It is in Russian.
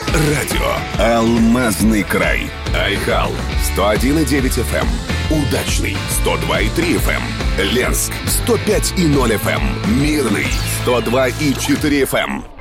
Радио «Алмазный край». Айхал 101,9 FM. Удачный 102,3 FM. Ленск 105,0 FM. Мирный 102,4 FM.